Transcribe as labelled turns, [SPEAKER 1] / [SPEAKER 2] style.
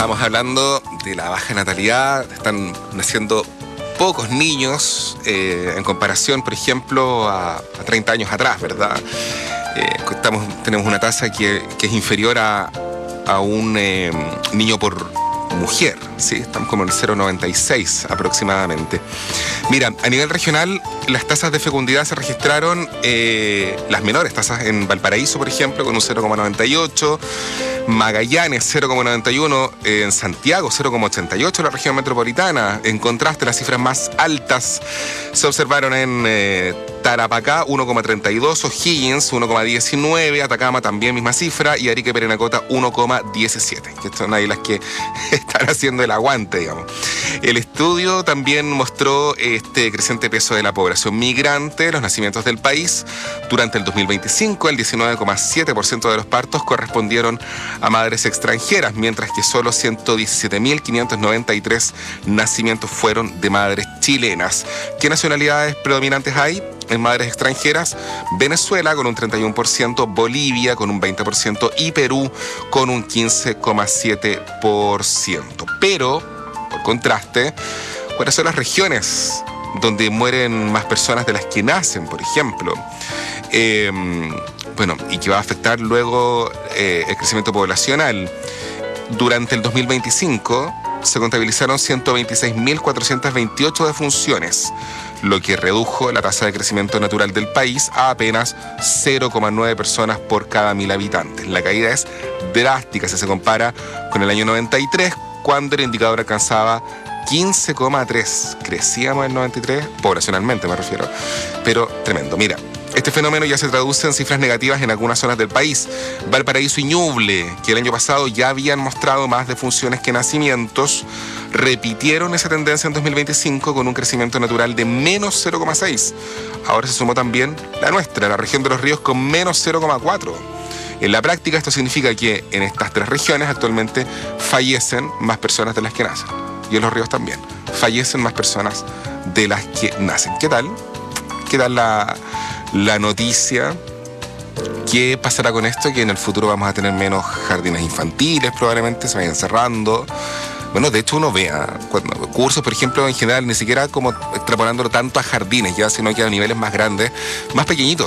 [SPEAKER 1] estábamos hablando de la baja natalidad. Están naciendo pocos niños en comparación, por ejemplo, a 30 años atrás, ¿verdad? Tenemos una tasa que es inferior a un niño por mujer, ¿sí? Estamos como en 0,96 aproximadamente. Mira, a nivel regional, las tasas de fecundidad se registraron, las menores tasas en Valparaíso, por ejemplo, con un 0,98, Magallanes 0,91, en Santiago 0,88, la región metropolitana. En contraste, las cifras más altas se observaron en Tarapacá 1,32, O'Higgins 1,19, Atacama también misma cifra, y Arica y Parinacota 1,17, que son ahí las que están haciendo el aguante, digamos. El estudio también mostró este creciente peso de la población migrante, los nacimientos del país. Durante el 2025, el 19,7% de los partos correspondieron a madres extranjeras, mientras que solo 117.593 nacimientos fueron de madres chilenas. ¿Qué nacionalidades predominantes hay en madres extranjeras? Venezuela con un 31%, Bolivia con un 20% y Perú con un 15,7%. Pero, por contraste, ¿cuáles son las regiones donde mueren más personas de las que nacen, por ejemplo? Y que va a afectar luego el crecimiento poblacional. Durante el 2025 se contabilizaron 126.428 defunciones, lo que redujo la tasa de crecimiento natural del país a apenas 0,9 personas por cada 1.000 habitantes. La caída es drástica si se compara con el año 93, cuando el indicador alcanzaba 15,3. Crecíamos en el 93, poblacionalmente me refiero, pero tremendo. Mira, este fenómeno ya se traduce en cifras negativas en algunas zonas del país. Valparaíso y Ñuble, que el año pasado ya habían mostrado más defunciones que nacimientos, repitieron esa tendencia en 2025 con un crecimiento natural de menos 0,6. Ahora se sumó también la nuestra, la región de Los Ríos, con menos 0,4. En la práctica, esto significa que en estas tres regiones actualmente fallecen más personas de las que nacen. Y en Los Ríos también fallecen más personas de las que nacen. ¿Qué tal? ¿Qué tal la noticia? ¿Qué pasará con esto? Que en el futuro vamos a tener menos jardines infantiles, probablemente se vayan cerrando. Bueno, de hecho uno vea cursos, por ejemplo, en general, ni siquiera como extrapolándolo tanto a jardines, ya, sino que a niveles más grandes, más pequeñitos.